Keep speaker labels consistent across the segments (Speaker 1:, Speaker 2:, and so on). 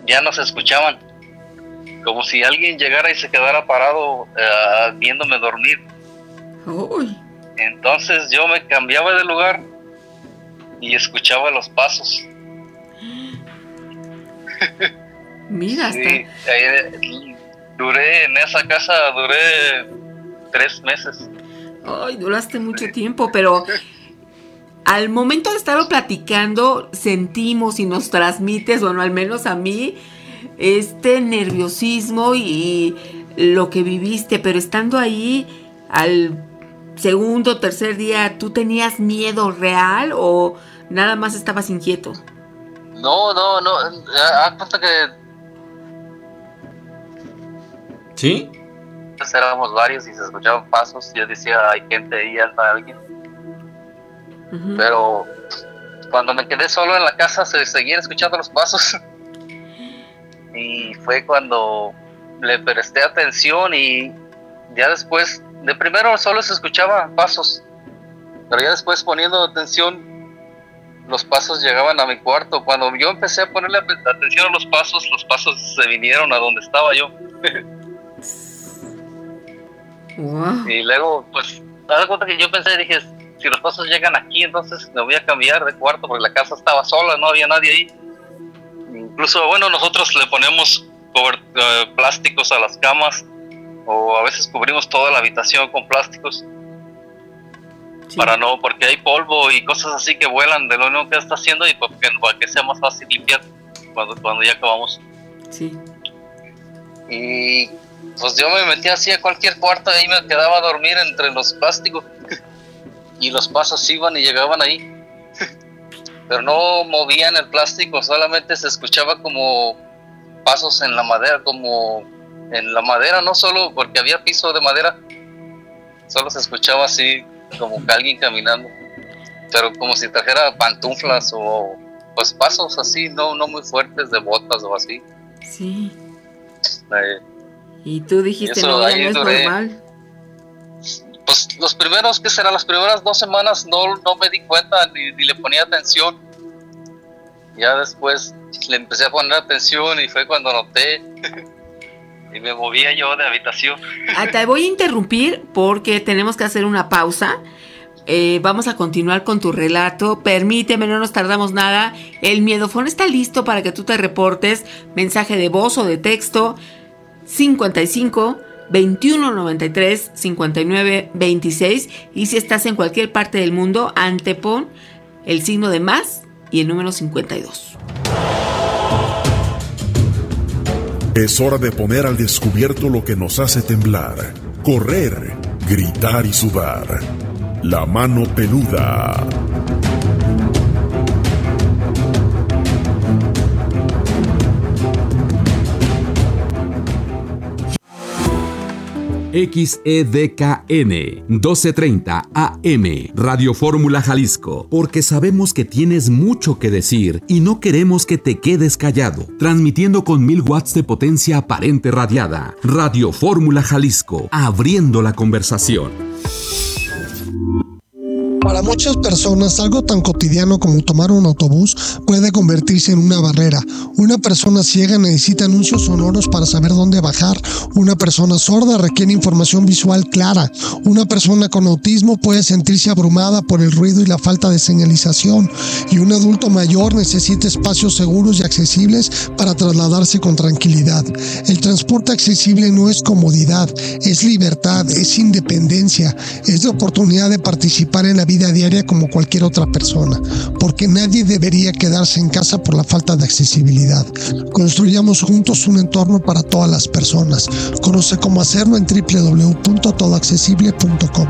Speaker 1: ya no se escuchaban, como si alguien llegara y se quedara parado viéndome dormir.
Speaker 2: Uy.
Speaker 1: Entonces yo me cambiaba de lugar y escuchaba los pasos.
Speaker 2: Mira,
Speaker 1: sí, duré en esa casa, 3 meses.
Speaker 2: Ay, duraste mucho tiempo, pero al momento de estarlo platicando, sentimos y nos transmites, bueno, al menos a mí, este nerviosismo y lo que viviste, pero estando ahí al segundo, tercer día, ¿tú tenías miedo real o nada más estabas inquieto?
Speaker 1: No, haz cuenta que...
Speaker 3: ¿Sí?
Speaker 1: Pues éramos varios y se escuchaban pasos, yo decía, hay gente ahí, anda alguien. Uh-huh. Pero cuando me quedé solo en la casa se seguían escuchando los pasos. Y fue cuando le presté atención y ya después, de primero solo se escuchaban pasos, pero ya después poniendo atención, los pasos llegaban a mi cuarto. Cuando yo empecé a ponerle atención a los pasos se vinieron a donde estaba yo.
Speaker 2: Wow.
Speaker 1: Y luego, pues, me das cuenta que yo pensé, dije, si los pasos llegan aquí, entonces me voy a cambiar de cuarto, porque la casa estaba sola, no había nadie ahí. Incluso, bueno, nosotros le ponemos plásticos a las camas, o a veces cubrimos toda la habitación con plásticos, sí, porque hay polvo y cosas así que vuelan de lo único que está haciendo, y para que sea más fácil limpiar cuando ya acabamos.
Speaker 2: Sí.
Speaker 1: Y pues yo me metía así a cualquier cuarto y ahí me quedaba a dormir entre los plásticos y los pasos iban y llegaban ahí. Pero no movían el plástico, solamente se escuchaba como pasos en la madera, no solo porque había piso de madera, solo se escuchaba así como que alguien caminando, pero como si trajera pantuflas o pues pasos así, no muy fuertes de botas o así.
Speaker 2: Sí. Y tú dijiste,
Speaker 1: eso,
Speaker 2: no, ya no es normal.
Speaker 1: Pues las primeras 2 semanas no me di cuenta ni le ponía atención. Ya después le empecé a poner atención y fue cuando noté y me movía yo de habitación.
Speaker 2: Te voy a interrumpir porque tenemos que hacer una pausa. Vamos a continuar con tu relato. Permíteme, no nos tardamos nada. El miedofón está listo para que tú te reportes. Mensaje de voz o de texto 55 21 93 59 26. Y si estás en cualquier parte del mundo, antepon el signo de más y el número 52.
Speaker 4: Es hora de poner al descubierto lo que nos hace temblar, correr, gritar y sudar. La mano peluda.
Speaker 5: XEDKN 1230 AM Radio Fórmula Jalisco, porque sabemos que tienes mucho que decir y no queremos que te quedes callado. Transmitiendo con 1000 watts de potencia aparente radiada. Radio Fórmula Jalisco, abriendo la conversación.
Speaker 6: Para muchas personas, algo tan cotidiano como tomar un autobús puede convertirse en una barrera. Una persona ciega necesita anuncios sonoros para saber dónde bajar. Una persona sorda requiere información visual clara. Una persona con autismo puede sentirse abrumada por el ruido y la falta de señalización. Y un adulto mayor necesita espacios seguros y accesibles para trasladarse con tranquilidad. El transporte accesible no es comodidad, es libertad, es independencia, es la oportunidad de participar en la vida diaria como cualquier otra persona, porque nadie debería quedarse en casa por la falta de accesibilidad. Construyamos juntos un entorno para todas las personas. Conoce cómo hacerlo en www.todoaccesible.com.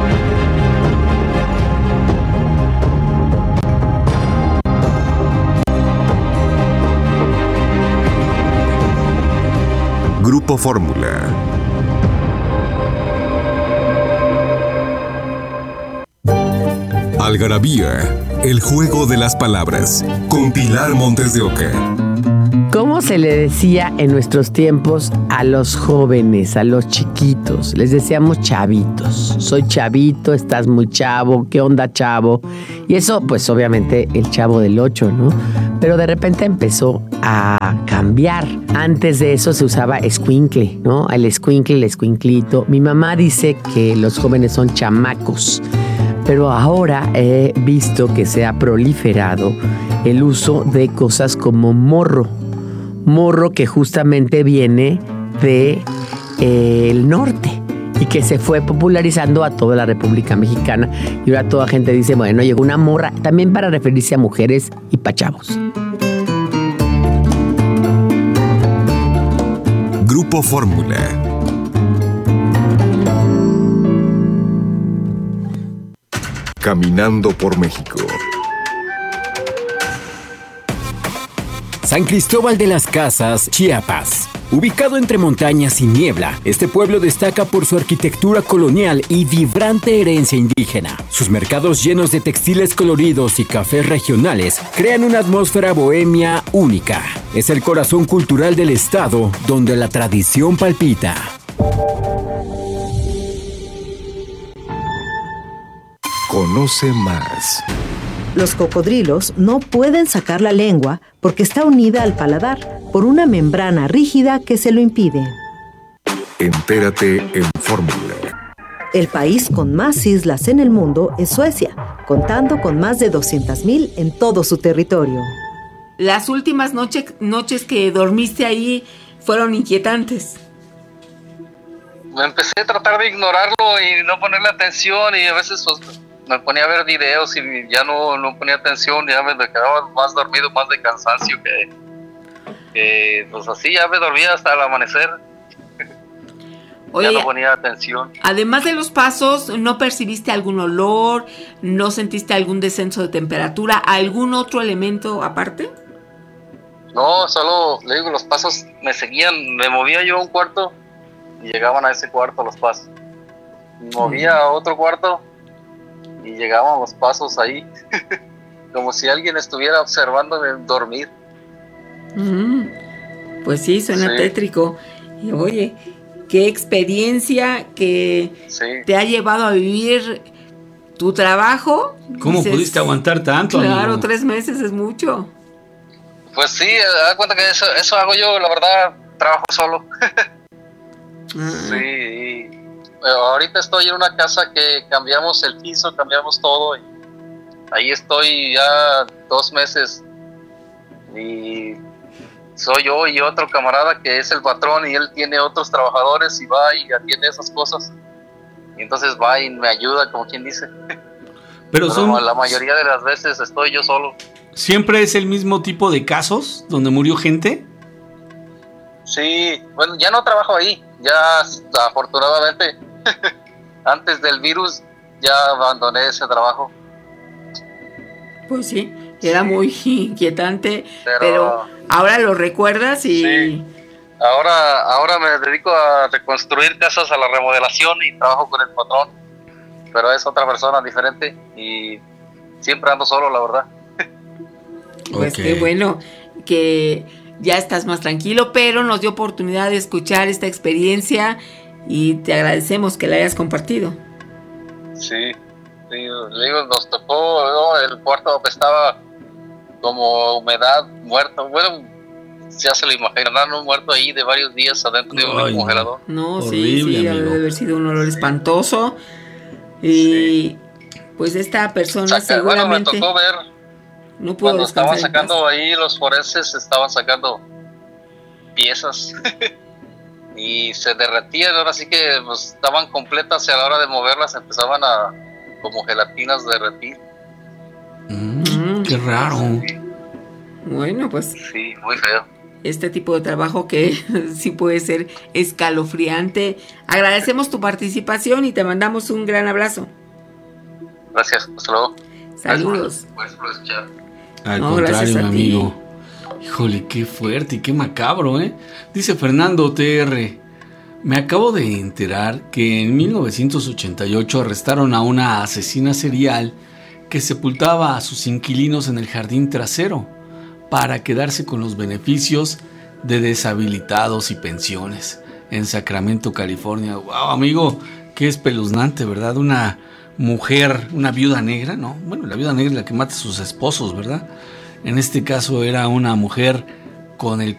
Speaker 5: Grupo Fórmula. Algarabía, el juego de las palabras, con Pilar Montes de Oca.
Speaker 7: ¿Cómo ¿Cómo se le decía en nuestros tiempos a los jóvenes, a los chiquitos? Les decíamos chavitos. Soy chavito, estás muy chavo, ¿qué onda, chavo? Y eso, pues obviamente el Chavo del 8, ¿no? Pero de repente empezó a cambiar. Antes de eso se usaba escuincle, ¿no? El escuincle, el escuinclito. Mi mamá dice que los jóvenes son chamacos. Pero ahora he visto que se ha proliferado el uso de cosas como morro. Morro que justamente viene de el norte y que se fue popularizando a toda la República Mexicana. Y ahora toda gente dice, bueno, llegó una morra, también para referirse a mujeres y pa' chavos.
Speaker 8: Grupo Fórmula. Caminando por México.
Speaker 9: San Cristóbal de las Casas, Chiapas. Ubicado entre montañas y niebla, este pueblo destaca por su arquitectura colonial y vibrante herencia indígena. Sus mercados llenos de textiles coloridos y cafés regionales crean una atmósfera bohemia única. Es el corazón cultural del estado, donde la tradición palpita.
Speaker 8: Conoce más.
Speaker 10: Los cocodrilos no pueden sacar la lengua porque está unida al paladar por una membrana rígida que se lo impide.
Speaker 8: Entérate en Fórmula.
Speaker 10: El país con más islas en el mundo es Suecia, contando con más de 200,000 en todo su territorio.
Speaker 2: Las últimas noches que dormiste ahí fueron inquietantes.
Speaker 1: Me empecé a tratar de ignorarlo y no ponerle atención, y a veces pues me ponía a ver videos y ya no ponía atención, ya me quedaba más dormido, más de cansancio que pues así ya me dormía hasta el amanecer.
Speaker 2: Oye,
Speaker 1: ya no ponía atención.
Speaker 2: Además de los pasos, ¿no percibiste algún olor? ¿No sentiste algún descenso de temperatura? ¿Algún otro elemento aparte?
Speaker 1: No, solo, le digo, los pasos me seguían, me movía yo a un cuarto y llegaban a ese cuarto los pasos. Me movía a otro cuarto y llegaban los pasos ahí, como si alguien estuviera observándome dormir.
Speaker 2: Pues sí, suena tétrico. Y oye, qué experiencia que te ha llevado a vivir tu trabajo.
Speaker 3: ¿Cómo pudiste aguantar tanto,
Speaker 2: Claro,
Speaker 3: amigo?
Speaker 2: 3 meses es mucho.
Speaker 1: Pues sí, da cuenta que eso hago yo, la verdad, trabajo solo. Sí, ahorita estoy en una casa que cambiamos el piso, cambiamos todo, y ahí estoy ya 2 meses, y soy yo y otro camarada que es el patrón, y él tiene otros trabajadores y va y atiende esas cosas, y entonces va y me ayuda, como quien dice. Pero la mayoría de las veces estoy yo solo.
Speaker 3: ¿Siempre es el mismo tipo de casos donde murió gente?
Speaker 1: Sí, bueno, ya no trabajo ahí, ya afortunadamente antes del virus ya abandoné ese trabajo.
Speaker 2: Pues sí, era muy inquietante, pero ahora lo recuerdas y...
Speaker 1: Sí. Ahora me dedico a reconstruir casas, a la remodelación, y trabajo con el patrón, pero es otra persona diferente y siempre ando solo, la verdad.
Speaker 2: Pues qué bueno que ya estás más tranquilo, pero nos dio oportunidad de escuchar esta experiencia y te agradecemos que la hayas compartido.
Speaker 1: Sí, le digo, nos tocó, ¿no? El cuarto apestaba como humedad, muerto. Bueno, ya se lo imaginan, un muerto ahí de varios días adentro de un congelador.
Speaker 2: No,
Speaker 3: horrible,
Speaker 2: sí, debe haber sido un olor espantoso. Y pues esta persona seguramente...
Speaker 1: Bueno, me tocó ver.
Speaker 2: No pudo
Speaker 1: cuando estaban
Speaker 2: descansar
Speaker 1: sacando ahí, los forenses estaban sacando piezas y se derretían, ahora sí que pues, estaban completas, y a la hora de moverlas empezaban a como gelatinas derretir.
Speaker 3: Qué raro.
Speaker 1: Sí.
Speaker 2: Bueno, pues
Speaker 1: sí, muy feo.
Speaker 2: Este tipo de trabajo que sí puede ser escalofriante. Agradecemos tu participación y te mandamos un gran abrazo.
Speaker 1: Gracias, hasta luego.
Speaker 2: Saludos.
Speaker 1: Gracias por escuchar.
Speaker 3: Al
Speaker 2: No,
Speaker 3: contrario,
Speaker 2: gracias a
Speaker 3: mi
Speaker 2: ti.
Speaker 3: amigo. Híjole, qué fuerte y qué macabro, ¿eh? Dice Fernando TR. Me acabo de enterar que en 1988 arrestaron a una asesina serial que sepultaba a sus inquilinos en el jardín trasero para quedarse con los beneficios de deshabilitados y pensiones en Sacramento, California. Wow, amigo, qué espeluznante, ¿verdad? Una mujer, una viuda negra, ¿no? Bueno, la viuda negra es la que mata a sus esposos, ¿verdad? En este caso era una mujer con el